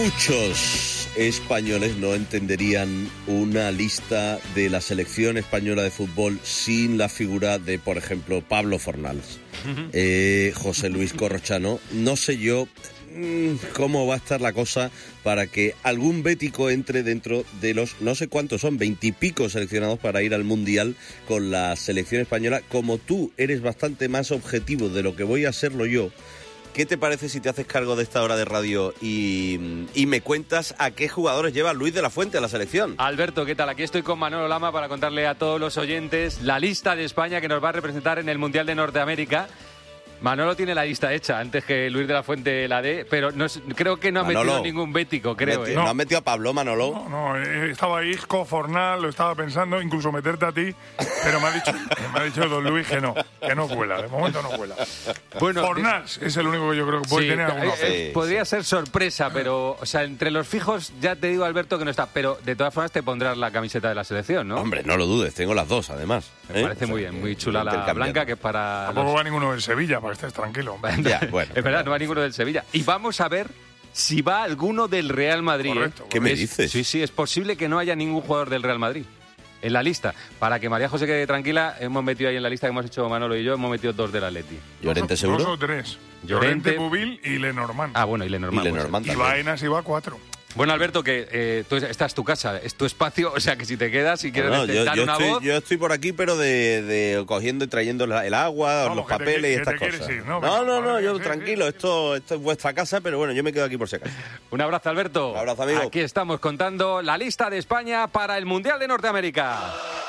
Muchos españoles no entenderían una lista de la selección española de fútbol sin la figura de, por ejemplo, Pablo Fornals, José Luis Corrochano. No sé yo cómo va a estar la cosa para que algún bético entre dentro de los, no sé cuántos son, 20 y pico seleccionados para ir al Mundial con la selección española. Como tú eres bastante más objetivo de lo que voy a serlo yo, ¿qué te parece si te haces cargo de esta hora de radio y me cuentas a qué jugadores lleva Luis de la Fuente a la selección? Alberto, ¿qué tal? Aquí estoy con Manolo Lama para contarle a todos los oyentes la lista de España que nos va a representar en el Mundial de Norteamérica. Manolo tiene la lista hecha antes que Luis de la Fuente la dé, pero no, creo que no ha metido ningún bético, creo. ¿No has metido a Pablo, Manolo? No, estaba Isco, Fornal, lo estaba pensando, incluso meterte a ti, pero me ha dicho don Luis que no cuela, de momento no cuela. Bueno, Fornal es el único que yo creo que puede tener alguna fe. Podría ser sorpresa, pero, o sea, entre los fijos ya te digo, Alberto, que no está, pero de todas formas te pondrás la camiseta de la selección, ¿no? Hombre, no lo dudes, tengo las dos, además. Me parece muy bien, muy chula la blanca, que es para... Tampoco va ninguno del Sevilla, para que estés tranquilo. Ya, bueno. Es verdad, no va ninguno del Sevilla. Y vamos a ver si va alguno del Real Madrid. Correcto. ¿Qué me dices? Sí, es posible que no haya ningún jugador del Real Madrid en la lista. Para que María José quede tranquila, hemos metido ahí en la lista que hemos hecho Manolo y yo, hemos metido 2 del Atleti. ¿Llorente seguro? 2 o 3. Llorente, Pubil y Lenormand. Ah, bueno, y Lenormand. Y Baena si va 4. Bueno, Alberto, que esta es tu casa, es tu espacio, o sea que si te quedas, si quieres dar una voz... Yo estoy por aquí, pero de cogiendo y trayendo el agua, los papeles y estas cosas. No, yo tranquilo, esto es vuestra casa, pero bueno, yo me quedo aquí por si acaso. Un abrazo, Alberto. Un abrazo, amigo. Aquí estamos contando la lista de España para el Mundial de Norteamérica.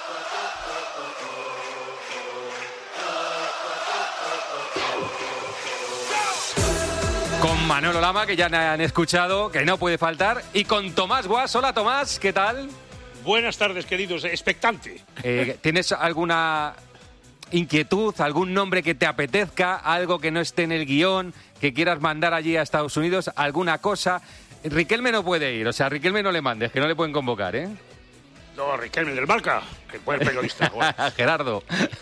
Con Manolo Lama, que ya han escuchado, que no puede faltar, y con Tomás Guas. Hola, Tomás, ¿qué tal? Buenas tardes, queridos. Expectante. ¿Tienes alguna inquietud, algún nombre que te apetezca, algo que no esté en el guión, que quieras mandar allí a Estados Unidos, alguna cosa? Riquelme no puede ir, o sea, Riquelme no le mandes, que no le pueden convocar, ¿eh? No, Riquelme del Marca, que buen periodista. Gerardo,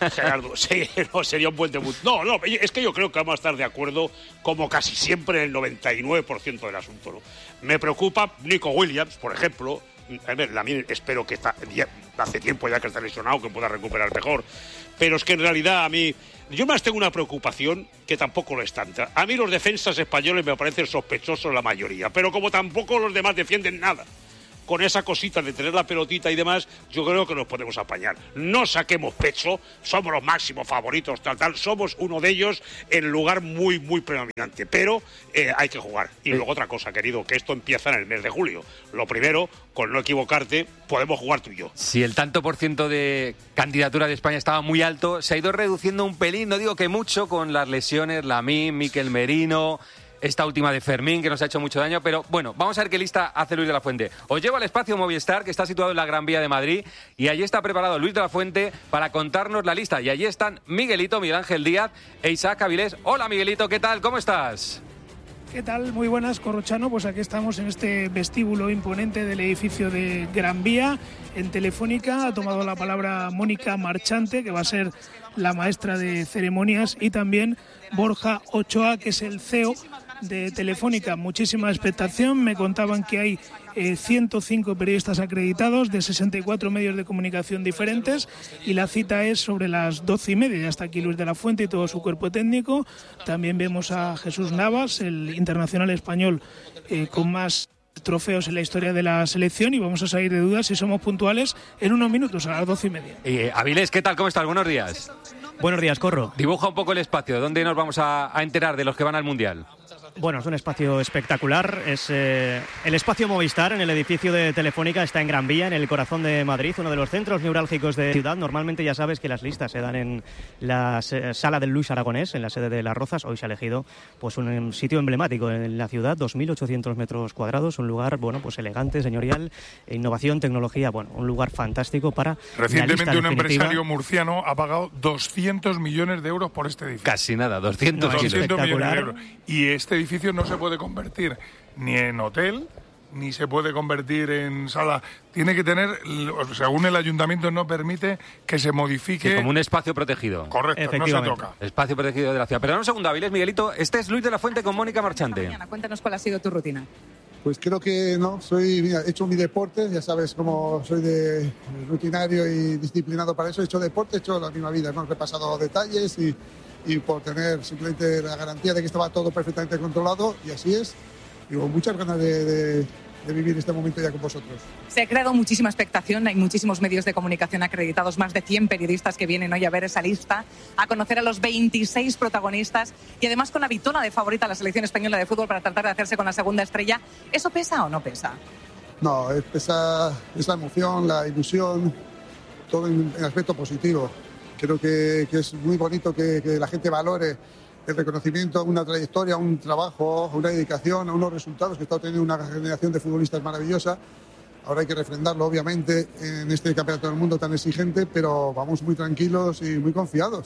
sí, no, sería un buen debut. No, es que yo creo que vamos a estar de acuerdo, como casi siempre, en el 99% del asunto, ¿no? Me preocupa Nico Williams, por ejemplo. A ver, Lamine espero que hace tiempo ya que está lesionado, que pueda recuperar mejor. Pero es que en realidad a mí... Yo más tengo una preocupación que tampoco lo es tanta. A mí los defensas españoles me parecen sospechosos la mayoría, pero como tampoco los demás defienden nada, con esa cosita de tener la pelotita y demás, yo creo que nos podemos apañar. No saquemos pecho, somos los máximos favoritos, tal, somos uno de ellos en lugar muy, muy predominante, pero hay que jugar. Y luego otra cosa, querido, que esto empieza en el mes de julio. Lo primero, con no equivocarte, podemos jugar tú y yo. Si el tanto por ciento de candidatura de España estaba muy alto, se ha ido reduciendo un pelín, no digo que mucho, con las lesiones, Lamine, Mikel Merino... Esta última de Fermín, que nos ha hecho mucho daño, pero bueno, vamos a ver qué lista hace Luis de la Fuente. Os llevo al espacio Movistar, que está situado en la Gran Vía de Madrid, y allí está preparado Luis de la Fuente para contarnos la lista. Y allí están Miguelito, Miguel Ángel Díaz e Isaac Avilés. Hola, Miguelito, ¿qué tal? ¿Cómo estás? ¿Qué tal? Muy buenas, Corrochano. Pues aquí estamos en este vestíbulo imponente del edificio de Gran Vía. En Telefónica ha tomado la palabra Mónica Marchante, que va a ser la maestra de ceremonias, y también Borja Ochoa, que es el CEO de Telefónica. Muchísima expectación. Me contaban que hay 105 periodistas acreditados de 64 medios de comunicación diferentes, y la cita es sobre las 12:30. Ya está aquí Luis de la Fuente y todo su cuerpo técnico. También vemos a Jesús Navas, el internacional español con más trofeos en la historia de la selección, y vamos a salir de dudas si somos puntuales en unos minutos, a las 12:30. Avilés, ¿qué tal? ¿Cómo estás? Buenos días. Buenos días, Corro. Dibuja un poco el espacio. ¿Dónde nos vamos a enterar de los que van al Mundial? Bueno, es un espacio espectacular. Es el espacio Movistar en el edificio de Telefónica. Está en Gran Vía, en el corazón de Madrid, uno de los centros neurálgicos de la ciudad. Normalmente ya sabes que las listas se dan en la sala del Luis Aragonés, en la sede de Las Rozas. Hoy se ha elegido pues un sitio emblemático en la ciudad, 2.800 metros cuadrados, un lugar pues elegante, señorial, innovación, tecnología, un lugar fantástico para... Recientemente un empresario murciano ha pagado 200 millones de euros por este edificio. Casi nada, 200 millones de euros. Y este edificio no se puede convertir ni en hotel, ni se puede convertir en sala. Tiene que tener, según el ayuntamiento, no permite que se modifique. Sí, como un espacio protegido. Correcto, no se toca. Espacio protegido de la ciudad. Pero un segundo, Avilés, Miguelito, este es Luis de la Fuente con Mónica Marchante. Cuéntanos cuál ha sido tu rutina. Pues creo que no, he hecho mi deporte, ya sabes cómo soy de rutinario y disciplinado para eso, he hecho deporte, he hecho la misma vida, ¿no? He repasado detalles y por tener simplemente la garantía de que estaba todo perfectamente controlado, y así es, y con muchas ganas de vivir este momento ya con vosotros. Se ha creado muchísima expectación, hay muchísimos medios de comunicación acreditados, más de 100 periodistas que vienen hoy a ver esa lista, a conocer a los 26 protagonistas y además con la vitola de favorita a la selección española de fútbol para tratar de hacerse con la segunda estrella. ¿Eso pesa o no pesa? No, pesa la emoción, la ilusión, todo en aspecto positivo. Creo que es muy bonito que la gente valore el reconocimiento a una trayectoria, a un trabajo, a una dedicación, a unos resultados que está obteniendo una generación de futbolistas maravillosa. Ahora hay que refrendarlo, obviamente, en este campeonato del mundo tan exigente, pero vamos muy tranquilos y muy confiados.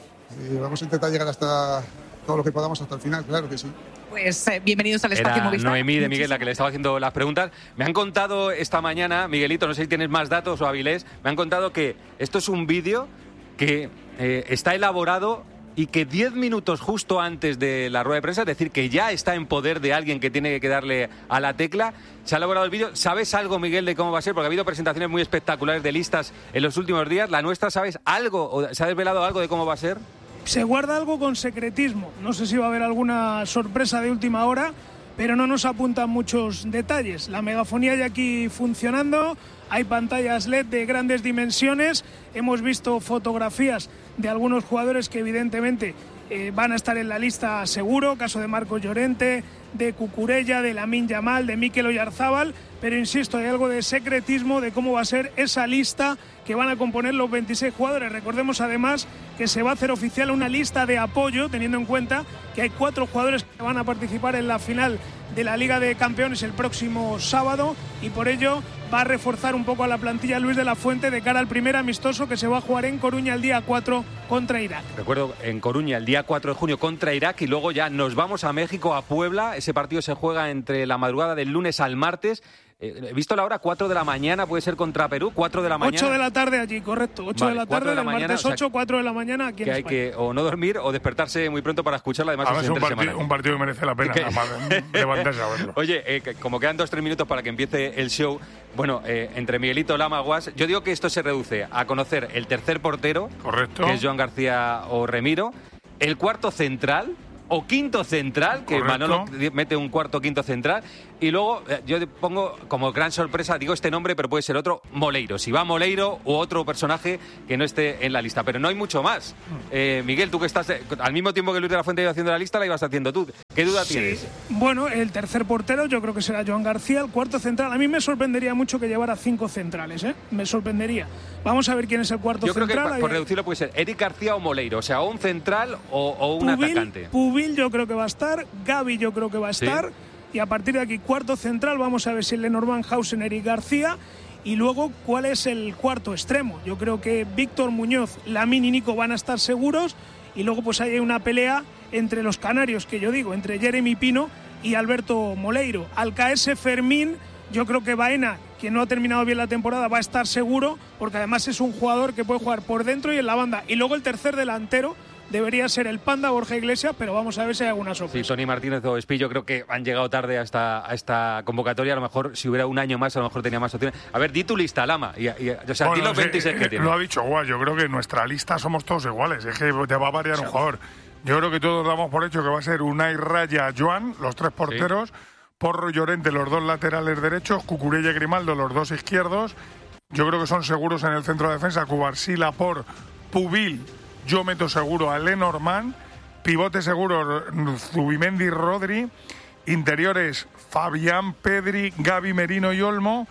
Y vamos a intentar llegar hasta todo lo que podamos hasta el final, claro que sí. Pues bienvenidos al Espacio Movistar. Noemí de Miguel la que le estaba haciendo las preguntas. Me han contado esta mañana, Miguelito, no sé si tienes más datos o Avilés, me han contado que esto es un vídeo que está elaborado y que 10 minutos justo antes de la rueda de prensa, es decir, que ya está en poder de alguien que tiene que darle a la tecla, se ha elaborado el vídeo. ¿Sabes algo, Miguel, de cómo va a ser? Porque ha habido presentaciones muy espectaculares de listas en los últimos días. ¿La nuestra sabes algo o se ha desvelado algo de cómo va a ser? Se guarda algo con secretismo. No sé si va a haber alguna sorpresa de última hora, pero no nos apuntan muchos detalles. La megafonía ya aquí funcionando, hay pantallas LED de grandes dimensiones, hemos visto fotografías de algunos jugadores que evidentemente van a estar en la lista seguro, caso de Marcos Llorente, de Cucurella, de Lamine Yamal, de Mikel Oyarzábal, pero insisto, hay algo de secretismo de cómo va a ser esa lista que van a componer los 26 jugadores. Recordemos además que se va a hacer oficial una lista de apoyo, teniendo en cuenta que hay 4 jugadores que van a participar en la final de la Liga de Campeones el próximo sábado, y por ello va a reforzar un poco a la plantilla Luis de la Fuente de cara al primer amistoso que se va a jugar en Coruña el día 4 contra Irak. Recuerdo, en Coruña el día 4 de junio contra Irak, y luego ya nos vamos a México, a Puebla. Ese partido se juega entre la madrugada del lunes al martes. He visto la hora, 4 de la mañana, puede ser contra Perú, 4 de la mañana. 8 de la tarde allí, correcto. 8 de la tarde, del martes 8, 4 de la mañana aquí en España. Que hay que o no dormir o despertarse muy pronto para escucharla. Además, es un partido que merece la pena levantarse a verlo. Oye, como quedan 2-3 minutos para que empiece el show, bueno, entre Miguelito, Lama, Guas, yo digo que esto se reduce a conocer el tercer portero, correcto, que es Joan García o Remiro, el cuarto central o quinto central, que correcto, Manolo mete un cuarto quinto central, y luego yo pongo como gran sorpresa, digo este nombre, pero puede ser otro, Moleiro. Si va Moleiro u otro personaje que no esté en la lista, pero no hay mucho más. Miguel, tú que estás al mismo tiempo que Luis de la Fuente iba haciendo la lista, la ibas haciendo tú. ¿Qué duda tienes? Bueno, el tercer portero yo creo que será Joan García, el cuarto central. A mí me sorprendería mucho que llevara 5 centrales, me sorprendería. Vamos a ver quién es el cuarto central. Yo creo que por reducirlo puede ser Eric García o Moleiro, o sea, o un central o un atacante. Pubil yo creo que va a estar, Gavi yo creo que va a estar, ¿sí? Y a partir de aquí, cuarto central, vamos a ver si Lenormand, Hausen, Eric García. Y luego, ¿cuál es el cuarto extremo? Yo creo que Víctor Muñoz, Lamine y Nico van a estar seguros. Y luego pues hay una pelea entre los canarios, que yo digo, entre Jeremy Pino y Alberto Moleiro. Al caerse Fermín, yo creo que Baena, que no ha terminado bien la temporada, va a estar seguro, porque además es un jugador que puede jugar por dentro y en la banda. Y luego el tercer delantero debería ser el Panda Borja Iglesias, pero vamos a ver si hay alguna sorpresa. Sí, Tony Martínez o Espillo creo que han llegado tarde a esta convocatoria. A lo mejor si hubiera un año más, a lo mejor tenía más opciones. A ver, di tu lista, Lama. O sea, di los 26 que tienes. Lo ha dicho Guas, yo creo que en nuestra lista somos todos iguales. Es que te va a variar un jugador. Yo creo que todos damos por hecho que va a ser Unai, Raya, Joan, los 3 porteros, sí. Porro y Llorente, los 2 laterales derechos, Cucurella y Grimaldo, los 2 izquierdos. Yo creo que son seguros en el centro de defensa, Cubarsí, Laporte, Pubil. Yo meto seguro a Lenormand, pivote seguro Zubimendi, Rodri, interiores Fabián, Pedri, Gavi, Merino y Olmo,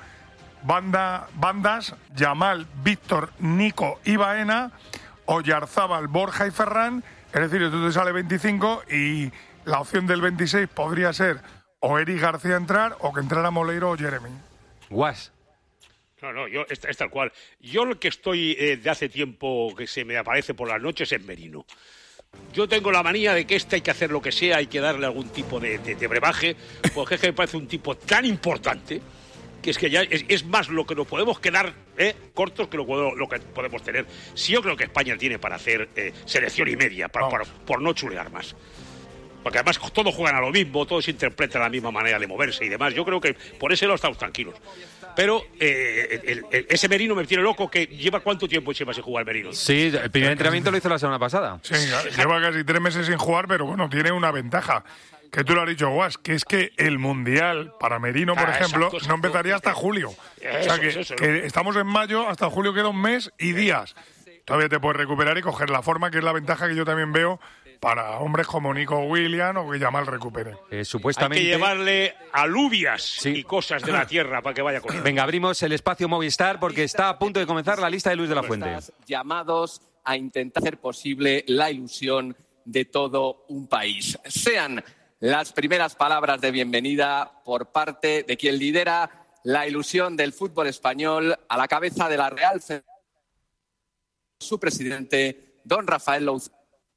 bandas Yamal, Víctor, Nico y Baena, Oyarzábal, Borja y Ferran. Es decir, entonces sale 25 y la opción del 26 podría ser o Eric García entrar o que entrara Moleiro o Jeremy. Guas. No, yo es tal cual. Yo lo que estoy de hace tiempo que se me aparece por las noches es Merino. Yo tengo la manía de que hay que hacer lo que sea, hay que darle algún tipo de brebaje, porque es que me parece un tipo tan importante que es que ya es más lo que nos podemos quedar cortos que lo que podemos tener. Si yo creo que España tiene para hacer selección y media, por no chulear más. porque además todos juegan a lo mismo, todos interpretan la misma manera de moverse y demás. Yo creo que por ese lado estamos tranquilos. Pero ese Merino me tiene loco, que lleva ¿cuánto tiempo lleva sin jugar Merino? Sí, el primer entrenamiento lo hizo la semana pasada. Sí, lleva casi 3 meses sin jugar, pero bueno, tiene una ventaja, que tú lo has dicho, Guas, que es que el Mundial para Merino, por ejemplo, exacto, no empezaría hasta julio. O sea que estamos en mayo, hasta julio queda un mes y días. Todavía te puedes recuperar y coger la forma, que es la ventaja que yo también veo para hombres como Nico Williams o que Yamal recupere. Supuestamente hay que llevarle alubias y cosas de la tierra para que vaya con él. Venga, abrimos el espacio Movistar porque está a punto de comenzar la lista de Luis de la Fuente. Llamados a intentar hacer posible la ilusión de todo un país. Sean las primeras palabras de bienvenida por parte de quien lidera la ilusión del fútbol español a la cabeza de la Real Federación, su presidente, don Rafael Louzán.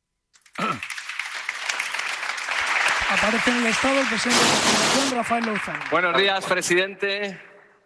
Aparece en el estado el presidente de la Federación, Rafael Louzán. Buenos días, presidente.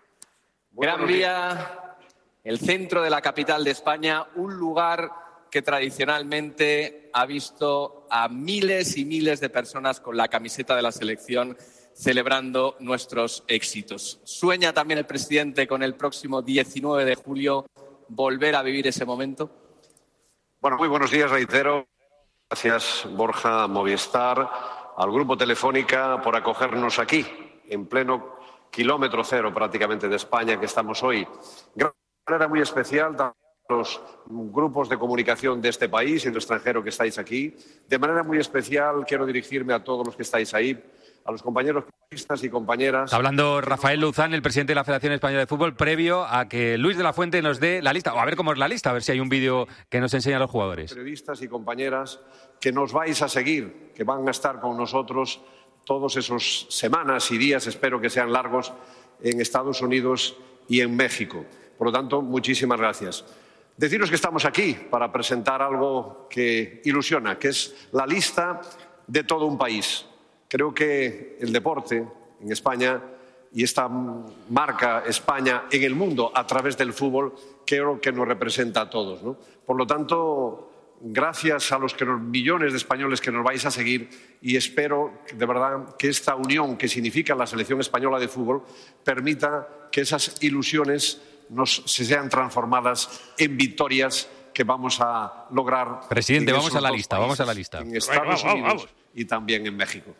Gran Vía, el centro de la capital de España, un lugar que tradicionalmente ha visto a miles y miles de personas con la camiseta de la selección celebrando nuestros éxitos. ¿Sueña también el presidente con el próximo 19 de julio volver a vivir ese momento? Bueno, muy buenos días, reitero. Gracias, Borja, Movistar, al Grupo Telefónica por acogernos aquí, en pleno kilómetro cero prácticamente de España, que estamos hoy. De manera muy especial a los grupos de comunicación de este país y del extranjero que estáis aquí. De manera muy especial quiero dirigirme a todos los que estáis ahí, a los compañeros periodistas y compañeras. Está hablando Rafael Louzán, el presidente de la Federación Española de Fútbol, previo a que Luis de la Fuente nos dé la lista, o a ver cómo es la lista, a ver si hay un vídeo que nos enseña a los jugadores. Periodistas y compañeras que nos vais a seguir, que van a estar con nosotros todos esos semanas y días, espero que sean largos, en Estados Unidos y en México. Por lo tanto, muchísimas gracias. Deciros que estamos aquí para presentar algo que ilusiona, que es la lista de todo un país. Creo que el deporte en España y esta marca España en el mundo a través del fútbol creo que nos representa a todos, ¿no? Por lo tanto, gracias a los millones de españoles que nos vais a seguir y espero de verdad que esta unión que significa la selección española de fútbol permita que esas ilusiones se sean transformadas en victorias que vamos a lograr. Presidente, vamos a la lista, países, vamos a la lista. En Estados Unidos y también en México.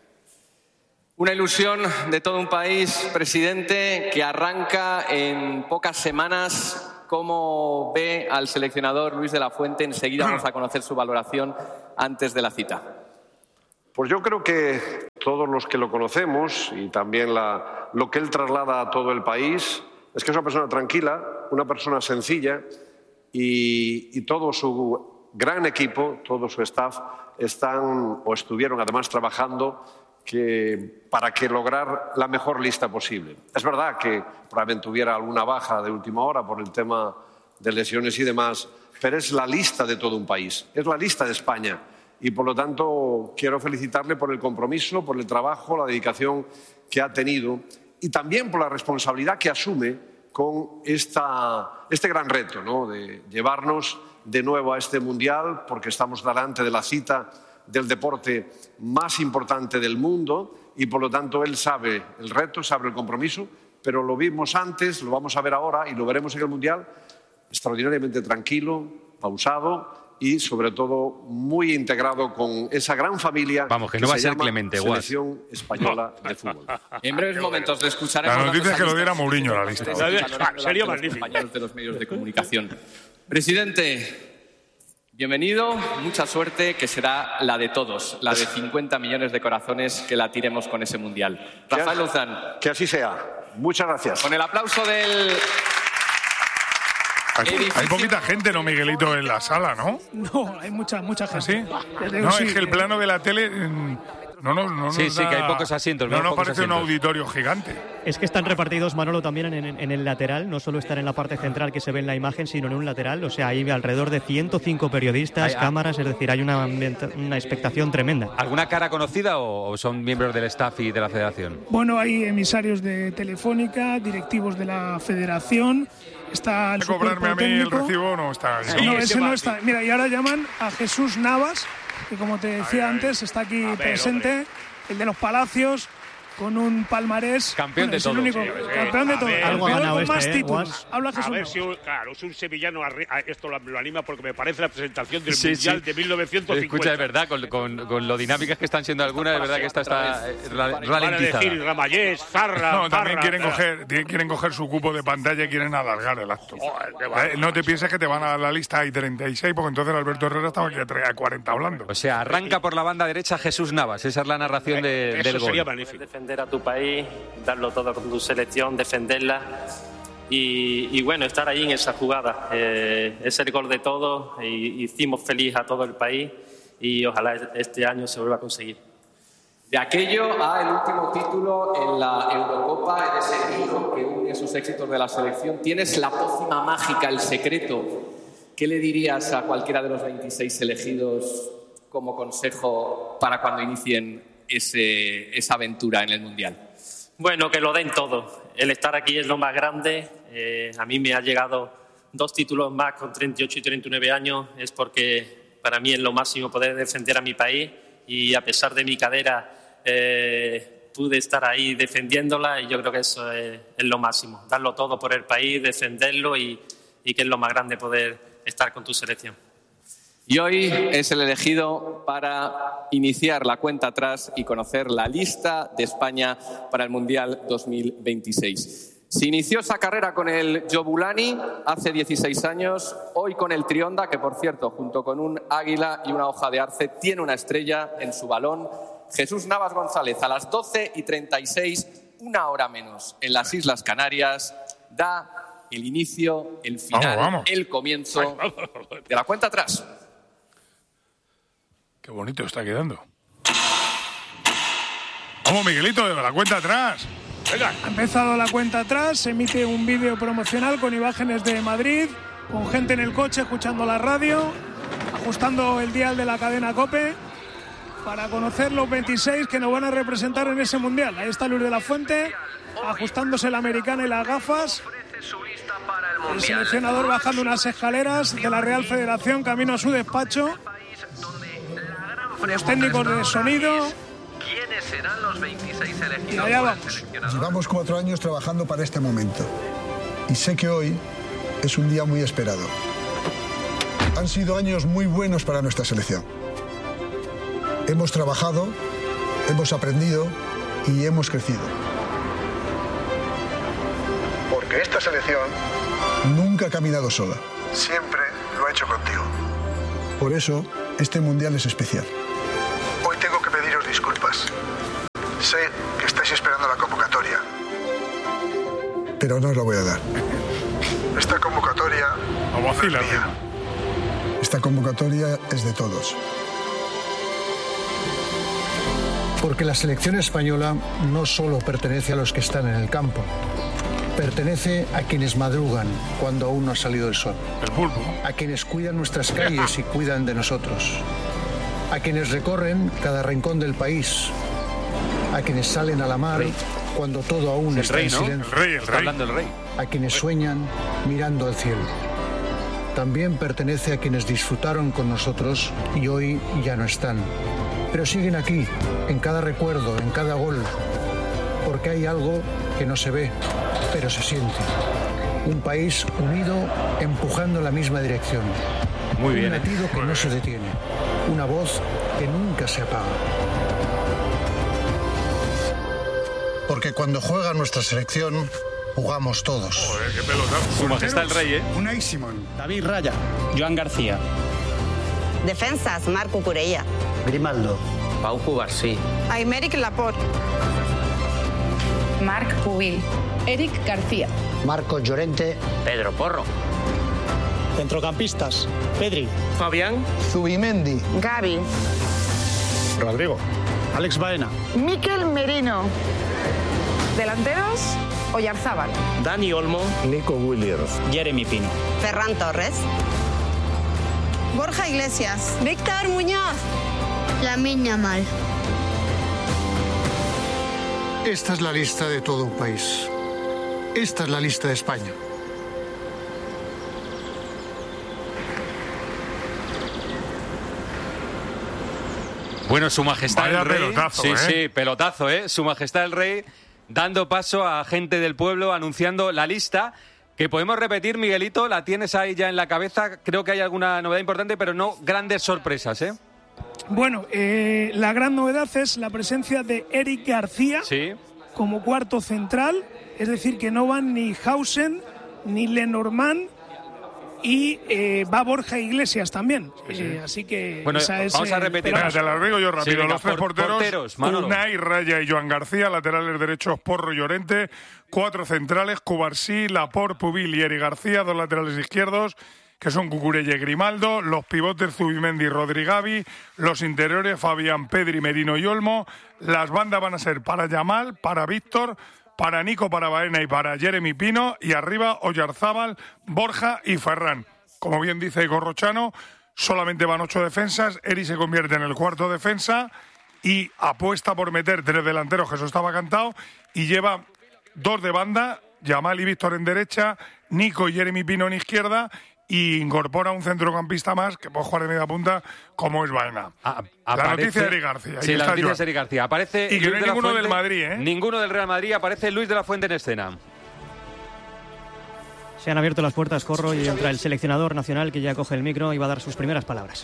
Una ilusión de todo un país, presidente, que arranca en pocas semanas. ¿Cómo ve al seleccionador Luis de la Fuente? Enseguida vamos a conocer su valoración antes de la cita. Pues yo creo que todos los que lo conocemos y también lo que él traslada a todo el país es que es una persona tranquila, una persona sencilla y todo su gran equipo, todo su staff están o estuvieron además trabajando para lograr la mejor lista posible. Es verdad que probablemente hubiera alguna baja de última hora por el tema de lesiones y demás, pero es la lista de todo un país, es la lista de España y por lo tanto quiero felicitarle por el compromiso, por el trabajo, la dedicación que ha tenido y también por la responsabilidad que asume con este gran reto, ¿no? De llevarnos de nuevo a este Mundial, porque estamos delante de la cita del deporte más importante del mundo y por lo tanto él sabe el reto, sabe el compromiso, pero lo vimos antes, lo vamos a ver ahora y lo veremos en el Mundial extraordinariamente tranquilo, pausado y sobre todo muy integrado con esa gran familia. Vamos, que no va a ser Clemente, Selección Española de Fútbol. En breves momentos le escucharemos. La noticia es que lo diera Mourinho a la lista. Sería magnífico. Compañeros de los medios de comunicación. Presidente, bienvenido, mucha suerte, que será la de todos, la de 50 millones de corazones que la tiremos con ese Mundial. Rafael Louzán. Que así sea. Muchas gracias. Con el aplauso del... Hay poquita gente, ¿no, Miguelito, en la sala, no? No, hay mucha gente. ¿Ah, sí? No, es que el plano de la tele... No, sí, que hay pocos asientos. No nos parece un auditorio gigante. Es que están repartidos, Manolo, también en el lateral. No solo están en la parte central que se ve en la imagen, sino en un lateral. O sea, hay alrededor de 105 periodistas, cámaras, es decir, hay una expectación tremenda. ¿Alguna cara conocida o son miembros del staff y de la federación? Bueno, hay emisarios de Telefónica, directivos de la federación. Está el cobrarme a mí técnico. El recibo no está. No, ese no está. Mira, y ahora llaman a Jesús Navas, Y como te decía antes, está aquí presente el de los Palacios, con un palmarés. Campeón de todo. Campeón de todo. Algo ha ganado con más títulos. Guas. Habla Jesús. A ver si, claro, es un sevillano, esto lo anima porque me parece la presentación del Mundial de 1950. Escucha, es verdad, con lo dinámicas que están siendo algunas, es verdad que esta está ralentizada. Van a decir Ramallés, Zarra. No, también quieren coger su cupo de pantalla y quieren alargar el acto. No te pienses que te van a dar la lista, hay 36, porque entonces Alberto Herrera estaba aquí a 40 hablando. O sea, arranca por la banda derecha Jesús Navas, esa es la narración del gol. Sería magnífico. Defender a tu país, darlo todo con tu selección, defenderla y bueno, estar ahí en esa jugada. Es el gol de todos, hicimos feliz a todo el país y ojalá este año se vuelva a conseguir. De aquello a el último título en la Eurocopa, en ese hilo que une esos éxitos de la selección, ¿tienes la pócima mágica, el secreto? ¿Qué le dirías a cualquiera de los 26 elegidos como consejo para cuando inicien esa aventura en el Mundial? Bueno, que lo den todo. El estar aquí es lo más grande. A mí me ha llegado 2 títulos más con 38 y 39 años. Es porque para mí es lo máximo poder defender a mi país y a pesar de mi cadera pude estar ahí defendiéndola y yo creo que eso es lo máximo. Darlo todo por el país, defenderlo y que es lo más grande poder estar con tu selección. Y hoy es el elegido para iniciar la cuenta atrás y conocer la lista de España para el Mundial 2026. Se inició esa carrera con el Jobulani hace 16 años, hoy con el Trionda, que por cierto, junto con un águila y una hoja de arce, tiene una estrella en su balón. Jesús Navas González, a las 12:36, una hora menos, en las Islas Canarias, da el inicio, el final, el comienzo de la cuenta atrás. Qué bonito está quedando. Vamos, Miguelito, de la cuenta atrás. Venga. Ha empezado la cuenta atrás, se emite un vídeo promocional con imágenes de Madrid, con gente en el coche escuchando la radio, ajustando el dial de la cadena COPE para conocer los 26 que nos van a representar en ese Mundial. Ahí está Luis de la Fuente, ajustándose la americana y las gafas. El seleccionador bajando unas escaleras de la Real Federación camino a su despacho. Los técnicos de sonido. ¿Quiénes serán los 26 elegidos? Y allá vamos. Llevamos 4 años trabajando para este momento. Y sé que hoy es un día muy esperado. Han sido años muy buenos para nuestra selección. Hemos trabajado, hemos aprendido y hemos crecido. Porque esta selección nunca ha caminado sola. Siempre lo ha hecho contigo. Por eso, este Mundial es especial. Hoy tengo que pediros disculpas. Sé que estáis esperando la convocatoria, pero no os la voy a dar. Esta convocatoria no es mía. Esta convocatoria es de todos. Porque la selección española no solo pertenece a los que están en el campo, pertenece a quienes madrugan cuando aún no ha salido el sol. El pulpo. A quienes cuidan nuestras calles y cuidan de nosotros. A quienes recorren cada rincón del país. A quienes salen a la mar cuando todo aún está en silencio. El rey. Está hablando el rey. A quienes sueñan mirando al cielo. También pertenece a quienes disfrutaron con nosotros y hoy ya no están. Pero siguen aquí, en cada recuerdo, en cada gol. Porque hay algo que no se ve, pero se siente. Un país unido, empujando en la misma dirección. Muy bien. Un latido que no se detiene. Una voz que nunca se apaga. Porque cuando juega nuestra selección, jugamos todos. Joder, qué pelotazo. Su majestad el rey, ¿eh? Unai Simón. David Raya. Joan García. Defensas, Marco Curella. Grimaldo. Pau Cubarsí. Aymeric Laporte. Marc Pubil. Eric García. Marcos Llorente. Pedro Porro. Centrocampistas. Pedri. Fabián. Zubimendi. Gavi. Rodrigo. Alex Baena. Mikel Merino. Delanteros, Oyarzábal. Dani Olmo. Nico Williams. Jeremy Pino. Ferran Torres. Borja Iglesias. Víctor Muñoz. Lamine Yamal. Esta es la lista de todo un país. Esta es la lista de España. Bueno, Su Majestad Vaya el Rey. pelotazo, Sí, pelotazo, ¿eh? Su Majestad el Rey dando paso a gente del pueblo, anunciando la lista. Que podemos repetir, Miguelito, la tienes ahí ya en la cabeza. Creo que hay alguna novedad importante, pero no grandes sorpresas, ¿eh? Bueno, la gran novedad es la presencia de Eric García como cuarto central, es decir, que no van ni Hausen ni Lenormand y va Borja Iglesias también. Así que bueno, esa es, vamos a repetir. Venga, te las digo yo rápido. Venga, los tres porteros, Unai, Raya y Joan García, laterales derechos Porro y Llorente, 4 centrales, Cubarsí, Laporte, Pubil y Eric García, 2 laterales izquierdos, que son Cucurella y Grimaldo, los pivotes Zubimendi y Rodrigavi, los interiores Fabián, Pedri, Merino y Olmo, las bandas van a ser para Yamal, para Víctor, para Nico, para Baena y para Jeremy Pino, y arriba Oyarzábal, Borja y Ferran. Como bien dice Corrochano, solamente van 8 defensas, Eri se convierte en el cuarto defensa y apuesta por meter 3 delanteros, que eso estaba cantado, y lleva 2 de banda, Yamal y Víctor en derecha, Nico y Jeremy Pino en izquierda, y incorpora un centrocampista más que puede jugar de media punta, como es Baena. La noticia de Eric García. Sí, la noticia es Eric García. Aparece y que Luis no hay de la ninguno Fuente, del Madrid, ¿eh? Ninguno del Real Madrid. Aparece Luis de la Fuente en escena. Se han abierto las puertas, Corro, y entra el seleccionador nacional, que ya coge el micro y va a dar sus primeras palabras.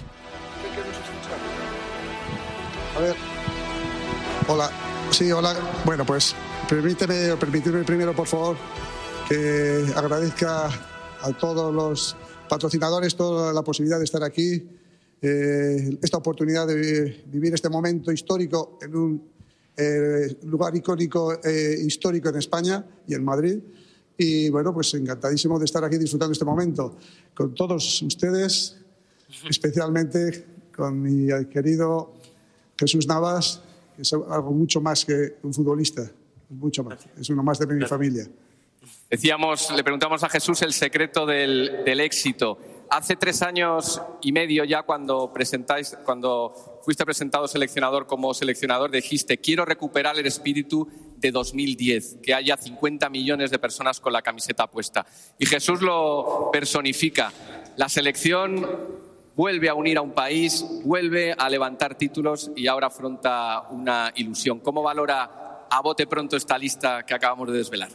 A ver. Hola. Sí, hola. Bueno, pues permíteme primero, por favor, que agradezca a todos los patrocinadores toda la posibilidad de estar aquí, esta oportunidad de vivir este momento histórico en un lugar icónico histórico en España y en Madrid. Y bueno, pues encantadísimo de estar aquí disfrutando este momento con todos ustedes, especialmente con mi querido Jesús Navas, que es algo mucho más que un futbolista, mucho más, es uno más de mi familia. Le preguntamos a Jesús el secreto del éxito. Hace 3 años y medio ya, cuando fuiste presentado seleccionador como seleccionador, dijiste: quiero recuperar el espíritu de 2010, que haya 50 millones de personas con la camiseta puesta. Y Jesús lo personifica. La selección vuelve a unir a un país, vuelve a levantar títulos y ahora afronta una ilusión. ¿Cómo valora a bote pronto esta lista que acabamos de desvelar?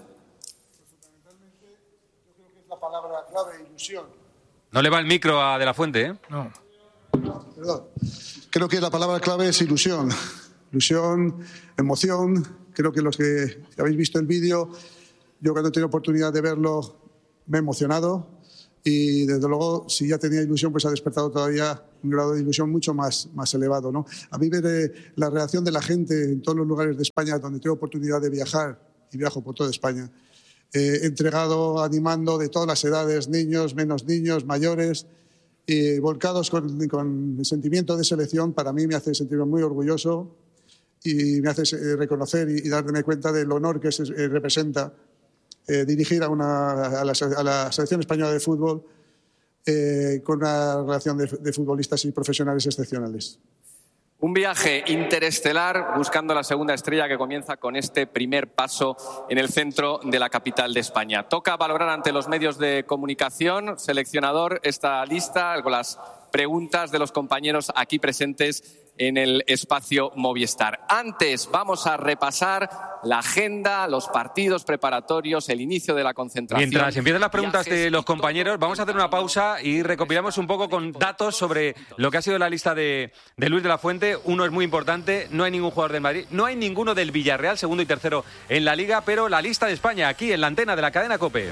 La palabra clave, ilusión. No le va el micro a De la Fuente, ¿eh? No. Perdón. Creo que la palabra clave es ilusión. Ilusión, emoción. Creo que los que habéis visto el vídeo, yo cuando he tenido oportunidad de verlo me he emocionado y desde luego si ya tenía ilusión pues ha despertado todavía un grado de ilusión mucho más elevado, ¿no? A mí ver la reacción de la gente en todos los lugares de España donde tengo oportunidad de viajar, y viajo por toda España, entregado, animando de todas las edades, niños, menos niños, mayores, y volcados con el sentimiento de selección, para mí me hace sentirme muy orgulloso y me hace reconocer y darme cuenta del honor que representa dirigir a la selección española de fútbol con una relación de futbolistas y profesionales excepcionales. Un viaje interestelar buscando la segunda estrella que comienza con este primer paso en el centro de la capital de España. Toca valorar ante los medios de comunicación, seleccionador, esta lista con las preguntas de los compañeros aquí presentes en el espacio Movistar. Antes vamos a repasar la agenda, los partidos preparatorios, el inicio de la concentración. Mientras empiezan las preguntas de los compañeros, vamos a hacer una pausa y recopilamos un poco con datos sobre lo que ha sido la lista de Luis de la Fuente. Uno es muy importante, no hay ningún jugador del Madrid, no hay ninguno del Villarreal, segundo y tercero en la Liga, pero la lista de España aquí en la antena de la cadena COPE.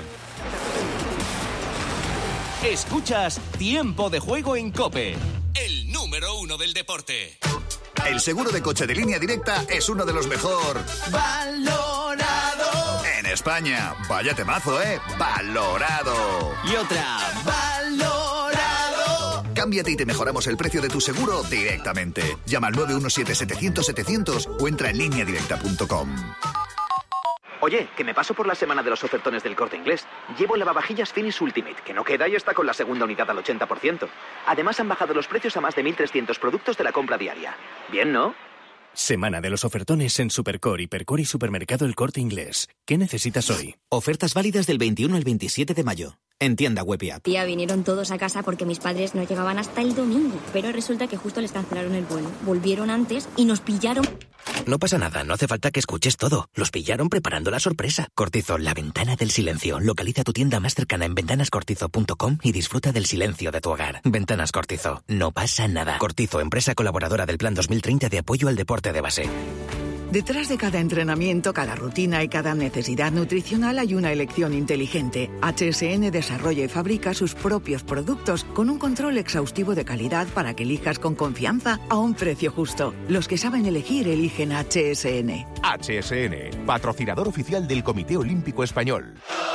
Escuchas Tiempo de Juego en COPE, el número 1 del deporte. El seguro de coche de Línea Directa es uno de los mejor valorado en España. Vaya temazo, ¿eh? Valorado. Y otra, valorado. Cámbiate y te mejoramos el precio de tu seguro directamente. Llama al 917-700-700 o entra en lineadirecta.com. Oye, que me paso por la semana de los ofertones del Corte Inglés. Llevo el lavavajillas Finish Ultimate, que no queda y está con la segunda unidad al 80%. Además han bajado los precios a más de 1.300 productos de la compra diaria. Bien, ¿no? Semana de los ofertones en Supercore, Hipercore y Supermercado El Corte Inglés. ¿Qué necesitas hoy? Ofertas válidas del 21 al 27 de mayo. en tienda web y app. Tía, vinieron todos a casa porque mis padres no llegaban hasta el domingo, pero resulta que justo les cancelaron el vuelo. Volvieron antes y nos pillaron. No pasa nada, no hace falta que escuches todo. Los pillaron preparando la sorpresa. Cortizo, la ventana del silencio. Localiza tu tienda más cercana en ventanascortizo.com y disfruta del silencio de tu hogar. Ventanas Cortizo, no pasa nada. Cortizo, empresa colaboradora del Plan 2030 de apoyo al deporte de base. Detrás de cada entrenamiento, cada rutina y cada necesidad nutricional hay una elección inteligente. HSN desarrolla y fabrica sus propios productos con un control exhaustivo de calidad para que elijas con confianza a un precio justo. Los que saben elegir eligen HSN. HSN, patrocinador oficial del Comité Olímpico Español.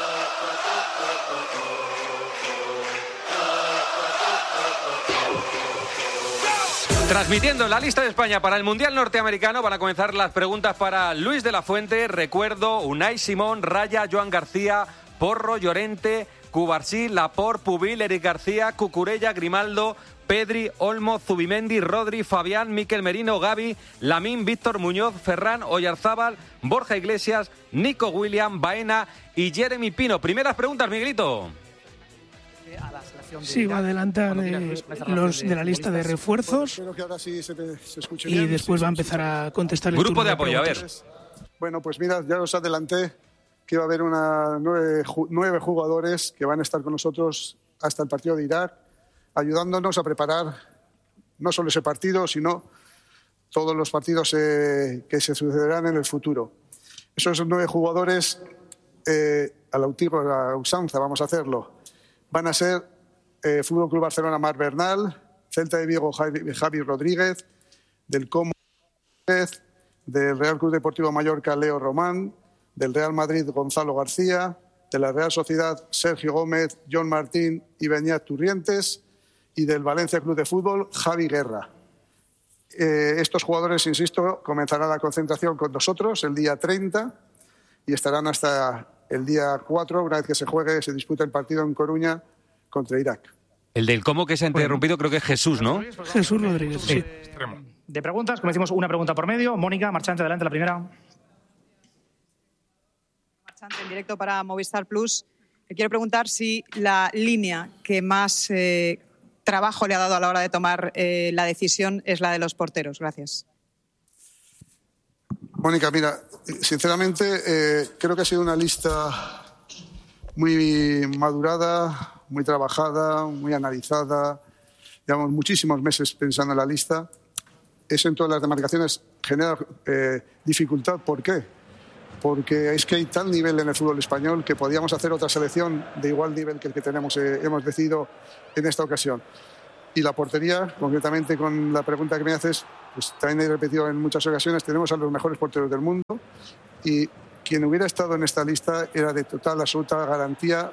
Transmitiendo la lista de España para el Mundial Norteamericano van a comenzar las preguntas para Luis de la Fuente, Recuerdo, Unai Simón, Raya, Joan García, Porro, Llorente, Cubarsí, Laporte, Pubil, Eric García, Cucurella, Grimaldo, Pedri, Olmo, Zubimendi, Rodri, Fabián, Mikel Merino, Gavi, Lamín, Víctor Muñoz, Ferran, Oyarzábal, Borja Iglesias, Nico Williams, Baena y Jeremy Pino. Primeras preguntas, Miguelito. Sí, va a adelantar los de la lista de refuerzos y después va a empezar a contestar el grupo de apoyo, a ver. Bueno, pues mira, ya os adelanté que va a haber 9 jugadores que van a estar con nosotros hasta el partido de Irak, ayudándonos a preparar no solo ese partido, sino todos los partidos que se sucederán en el futuro. Esos 9 jugadores, a la usanza vamos a hacerlo, van a ser Fútbol Club Barcelona, Marc Bernal, Celta de Vigo, Javi Rodríguez, del Como, del Real Club Deportivo Mallorca, Leo Román, del Real Madrid, Gonzalo García, de la Real Sociedad, Sergio Gómez, John Martín y Beñat Turrientes, y del Valencia Club de Fútbol, Javi Guerra. Estos jugadores, insisto, comenzarán la concentración con nosotros el día 30 y estarán hasta el día 4, una vez que se dispute el partido en Coruña contra Irak. El del cómo que se ha interrumpido creo que es Jesús, ¿no? Jesús Rodríguez, sí. De preguntas, como decimos, una pregunta por medio. Mónica Marchante, adelante, la primera. Marchante, en directo para Movistar Plus. Le quiero preguntar si la línea que más trabajo le ha dado a la hora de tomar la decisión es la de los porteros. Gracias. Mónica, mira, sinceramente creo que ha sido una lista muy madurada, muy trabajada, muy analizada. Llevamos muchísimos meses pensando en la lista. Eso en todas las demarcaciones genera dificultad. ¿Por qué? Porque es que hay tal nivel en el fútbol español que podíamos hacer otra selección de igual nivel que el que hemos decidido en esta ocasión. Y la portería, concretamente con la pregunta que me haces, pues también he repetido en muchas ocasiones, tenemos a los mejores porteros del mundo y quien hubiera estado en esta lista era de total, absoluta garantía,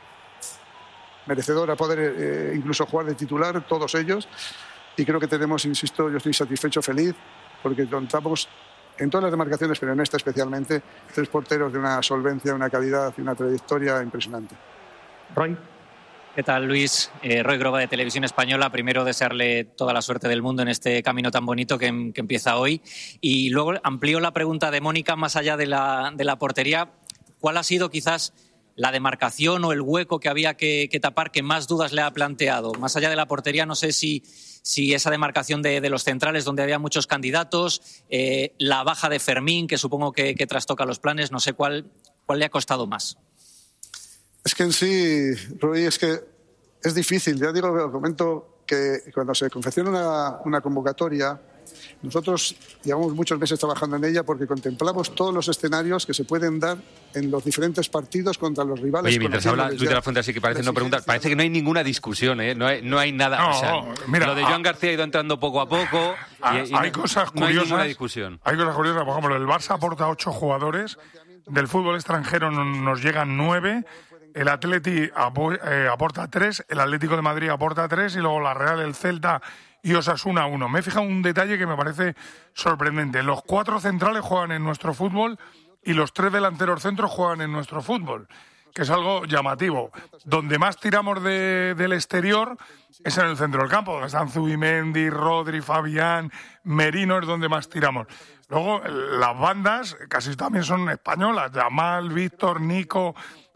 merecedor a poder incluso jugar de titular, todos ellos. Y creo que tenemos, insisto, yo estoy satisfecho, feliz, porque contamos en todas las demarcaciones, pero en esta especialmente, 3 porteros de una solvencia, una calidad y una trayectoria impresionante. Roy. ¿Qué tal, Luis? Roy Groba, de Televisión Española. Primero, desearle toda la suerte del mundo en este camino tan bonito que empieza hoy. Y luego amplío la pregunta de Mónica más allá de la portería. ¿Cuál ha sido quizás la demarcación o el hueco que había que tapar que más dudas le ha planteado? Más allá de la portería, no sé si esa demarcación de los centrales, donde había muchos candidatos, la baja de Fermín, que supongo que trastoca los planes, no sé cuál le ha costado más. Es que en sí, Roy, es que es difícil. Ya digo, comento que cuando se confecciona una convocatoria, nosotros llevamos muchos meses trabajando en ella porque contemplamos todos los escenarios que se pueden dar en los diferentes partidos contra los rivales. Oye, mientras habla Luis de la Fuente, así que parece no preguntar, parece que no hay ninguna discusión, ¿eh? No hay nada. No, o sea, mira, lo de Joan García ha ido entrando poco a poco. Hay cosas curiosas. No hay ninguna discusión. Hay cosas curiosas. Por ejemplo, el Barça aporta 8 jugadores. Del fútbol extranjero nos llegan 9. El Atleti aporta 3, el Atlético de Madrid aporta 3 y luego la Real, el Celta y Osasuna 1. Me he fijado un detalle que me parece sorprendente. Los 4 centrales juegan en nuestro fútbol y los 3 delanteros centros juegan en nuestro fútbol, que es algo llamativo. Donde más tiramos del exterior es en el centro del campo, donde están Zubimendi, Rodri, Fabián, Merino, es donde más tiramos. Luego, las bandas casi también son españolas. Yamal, Víctor, Nico,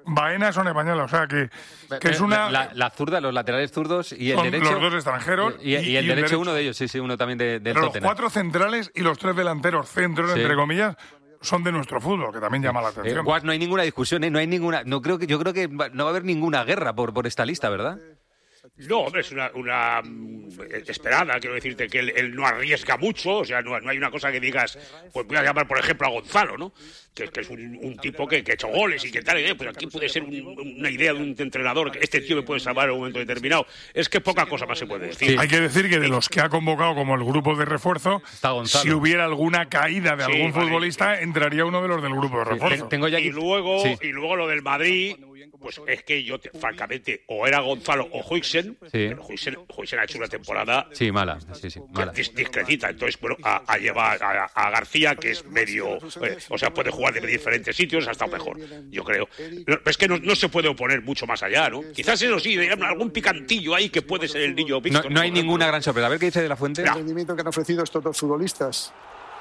Baena son españolas, o sea que es una... La zurda, los laterales zurdos y el son derecho... los dos extranjeros. Y el derecho uno de ellos, sí, uno también del Tottenham. Los 4 centrales y los 3 delanteros centros, entre comillas, son de nuestro fútbol, que también llama la atención. Guas, no hay ninguna discusión, no hay ninguna... Yo creo que no va a haber ninguna guerra por esta lista, ¿verdad? No, es una esperada, quiero decirte que él no arriesga mucho, o sea, no hay una cosa que digas, pues voy a llamar por ejemplo a Gonzalo, ¿no? Que es un tipo que ha hecho goles y que tal, pues aquí puede ser una idea de un entrenador, que este tío me puede salvar en un momento determinado. Es que poca cosa más se puede decir. Sí. Hay que decir que de los que ha convocado como el grupo de refuerzo, si hubiera alguna caída de algún futbolista, entraría uno de los del gruo de refuerzo. Tengo ya aquí... y luego lo del Madrid... Pues es que yo, francamente, o era Gonzalo o Huijsen, pero Huijsen ha hecho una temporada mala. Discretita. Entonces, bueno, a llevar a García, que es medio... o sea, puede jugar de diferentes sitios, ha estado mejor, yo creo. Es que no se puede oponer mucho más allá, ¿no? Quizás eso sí, algún picantillo ahí que puede ser el niño Víctor. No hay ninguna gran sorpresa. A ver qué dice De la Fuente. El rendimiento que han ofrecido estos dos futbolistas,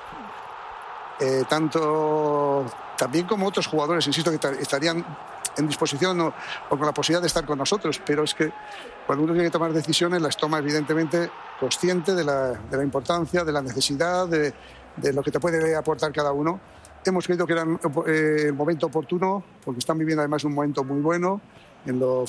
tanto también como otros jugadores, insisto, que estarían en disposición o con la posibilidad de estar con nosotros, pero es que cuando uno tiene que tomar decisiones las toma evidentemente consciente de la importancia, de la necesidad, de lo que te puede aportar cada uno. Hemos creído que era el momento oportuno, porque están viviendo además un momento muy bueno en lo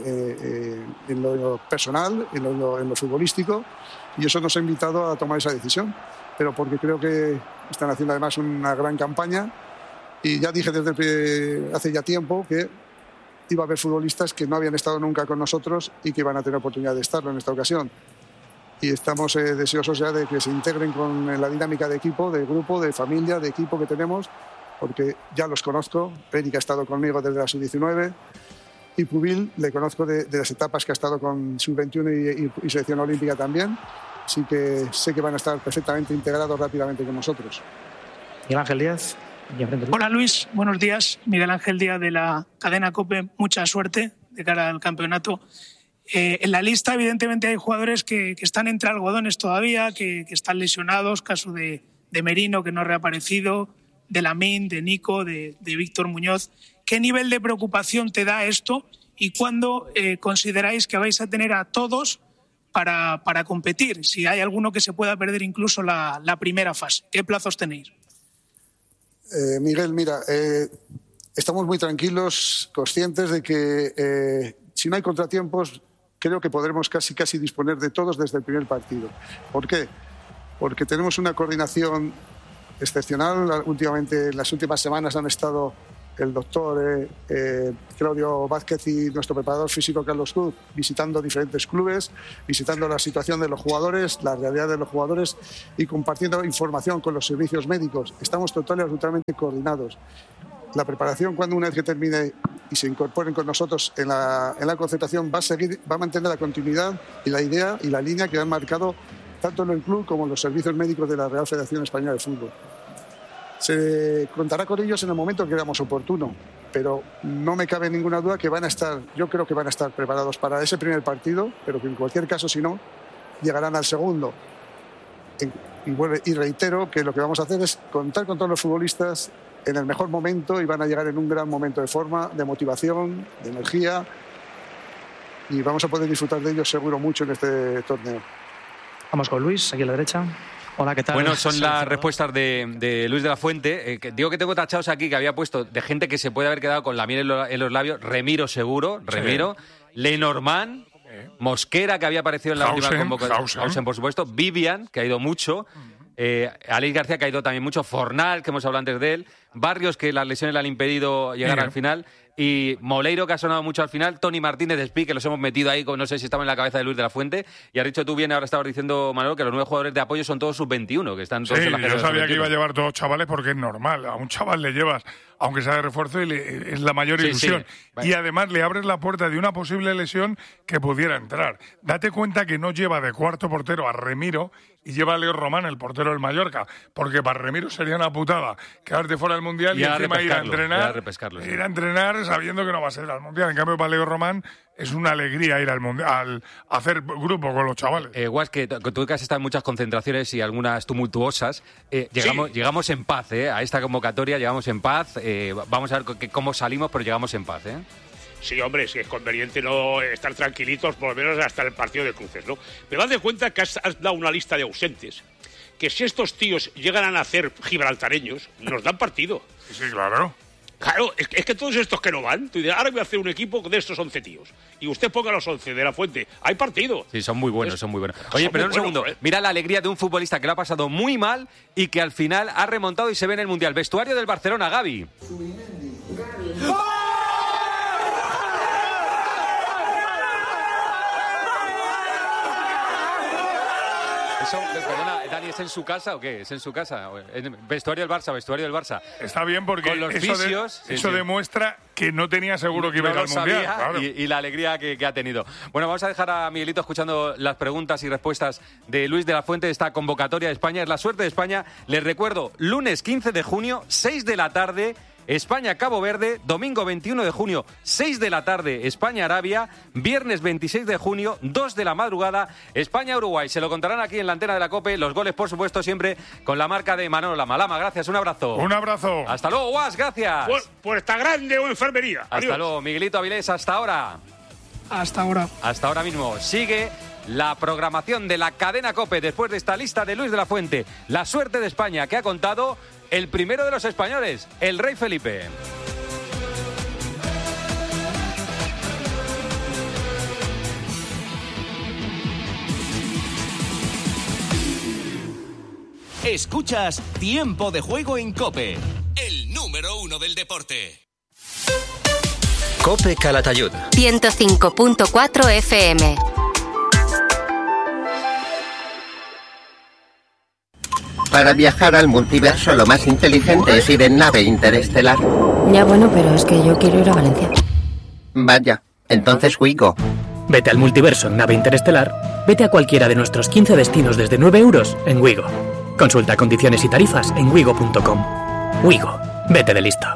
personal, en lo futbolístico, y eso nos ha invitado a tomar esa decisión, pero porque creo que están haciendo además una gran campaña. Y ya dije desde hace ya tiempo que iba a haber futbolistas que no habían estado nunca con nosotros y que iban a tener oportunidad de estarlo en esta ocasión. Y estamos deseosos ya de que se integren con la dinámica de equipo, de grupo, de familia, de equipo que tenemos, porque ya los conozco. Eric ha estado conmigo desde la sub-19 y Pubil le conozco de las etapas que ha estado con sub-21 y selección olímpica también. Así que sé que van a estar perfectamente integrados rápidamente con nosotros. Miguel Ángel Díaz. Hola Luis, buenos días. Miguel Ángel Díaz de la cadena COPE, mucha suerte de cara al campeonato. En la lista evidentemente hay jugadores que están entre algodones todavía, que están lesionados, caso de Merino que no ha reaparecido, de Lamine, de Nico, de Víctor Muñoz. ¿Qué nivel de preocupación te da esto y cuándo consideráis que vais a tener a todos para competir? Si hay alguno que se pueda perder incluso la primera fase, ¿qué plazos tenéis? Miguel, mira, estamos muy tranquilos, conscientes de que si no hay contratiempos, creo que podremos casi disponer de todos desde el primer partido. ¿Por qué? Porque tenemos una coordinación excepcional. Últimamente, en las últimas semanas han estado el doctor Claudio Vázquez y nuestro preparador físico Carlos Cruz visitando diferentes clubes, visitando la situación de los jugadores, la realidad de los jugadores y compartiendo información con los servicios médicos. Estamos total y absolutamente coordinados. La preparación, cuando una vez que termine y se incorporen con nosotros en la concentración, va a mantener la continuidad y la idea y la línea que han marcado tanto en el club como en los servicios médicos de la Real Federación Española de Fútbol. Se contará con ellos en el momento que creamos oportuno, pero no me cabe ninguna duda que yo creo que van a estar preparados para ese primer partido, pero que en cualquier caso, si no, llegarán al segundo. Y reitero que lo que vamos a hacer es contar con todos los futbolistas en el mejor momento y van a llegar en un gran momento de forma, de motivación, de energía, y vamos a poder disfrutar de ellos seguro mucho en este torneo. Vamos con Luis, aquí a la derecha. Hola, ¿qué tal? Bueno, son las respuestas de Luis de la Fuente. Digo que tengo tachados aquí que había puesto de gente que se puede haber quedado con la miel en los labios. Remiro seguro, Remiro. Sí. Lenormand, Mosquera, que había aparecido en la última convocatoria. Hausen, por supuesto. Vivian, que ha ido mucho. Aleix García, que ha ido también mucho. Fornal, que hemos hablado antes de él. Barrios, que las lesiones le han impedido llegar al final. Y Moleiro, que ha sonado mucho al final. Tony Martínez de Espí, que los hemos metido ahí, no sé si estaba en la cabeza de Luis de la Fuente. Y has dicho tú bien, ahora estabas diciendo, Manolo, que los 9 jugadores de apoyo son todos sub-21, que están todos en la yo sabía que iba a llevar todos chavales porque es normal. A un chaval le llevas, aunque sea de refuerzo, y es la mayor ilusión. Sí. Y además le abres la puerta de una posible lesión que pudiera entrar. Date cuenta que no lleva de cuarto portero a Remiro y lleva a Leo Román, el portero del Mallorca, porque para Remiro sería una putada quedarte fuera del Mundial y encima ir a entrenar sabiendo que no va a ser al Mundial. En cambio, para Leo Román es una alegría ir al Mundial, al hacer grupo con los chavales. Guas, que tú que has estado en muchas concentraciones y algunas tumultuosas, llegamos en paz, a esta convocatoria llegamos en paz. Vamos a ver cómo salimos, pero llegamos en paz, Sí, hombre, sí es conveniente no estar tranquilitos, por lo menos hasta el partido de cruces, ¿no? Pero haz de cuenta que has dado una lista de ausentes, que si estos tíos llegan a nacer gibraltareños, nos dan partido. Sí, claro. Claro, es que todos estos que no van, tú dices, ahora voy a hacer un equipo de estos 11 tíos. Y usted ponga los 11 de la Fuente. Hay partido. Sí, son muy buenos, son muy buenos. Oye, pero un segundo. Mira la alegría de un futbolista que lo ha pasado muy mal y que al final ha remontado y se ve en el Mundial. Vestuario del Barcelona, Gavi. Eso, perdona, Dani, ¿es en su casa o qué? ¿Es en su casa? Vestuario del Barça. Está bien porque con los vicios, eso demuestra que no tenía seguro que iba a ir al Mundial. Claro. Y la alegría que ha tenido. Bueno, vamos a dejar a Miguelito escuchando las preguntas y respuestas de Luis de la Fuente de esta convocatoria de España. Es la suerte de España. Les recuerdo, lunes 15 de junio, 6 de la tarde... España-Cabo Verde, domingo 21 de junio, 6 de la tarde, España-Arabia, viernes 26 de junio, 2 de la madrugada, España-Uruguay. Se lo contarán aquí en la antena de la COPE, los goles, por supuesto, siempre con la marca de Manolo Lama. Lama, gracias, un abrazo. Un abrazo. Hasta luego, Guas, gracias. Puerta Grande o enfermería. Hasta Adiós. luego, Miguelito Avilés, hasta ahora. Hasta ahora. Hasta ahora mismo. Sigue la programación de la cadena COPE después de esta lista de Luis de la Fuente. La suerte de España que ha contado el primero de los españoles, el Rey Felipe. Escuchas Tiempo de Juego en COPE, el número 1 del deporte. COPE Calatayud 105.4 FM. Para viajar al multiverso lo más inteligente es ir en nave interestelar. Ya bueno, pero es que yo quiero ir a Valencia. Vaya, entonces Wigo. Vete al multiverso en nave interestelar. Vete a cualquiera de nuestros 15 destinos desde 9 euros en Wigo. Consulta condiciones y tarifas en wigo.com. Wigo, vete de listo.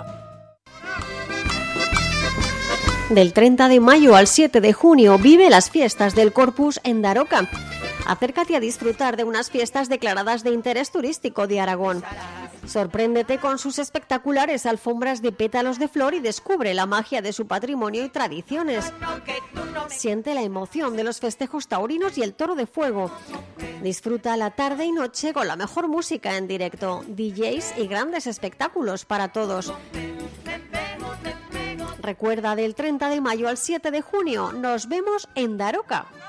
Del 30 de mayo al 7 de junio vive las fiestas del Corpus en Daroca. Acércate a disfrutar de unas fiestas declaradas de interés turístico de Aragón. Sorpréndete con sus espectaculares alfombras de pétalos de flor y descubre la magia de su patrimonio y tradiciones. Siente la emoción de los festejos taurinos y el toro de fuego. Disfruta la tarde y noche con la mejor música en directo, DJs y grandes espectáculos para todos. Recuerda, del 30 de mayo al 7 de junio, nos vemos en Daroca.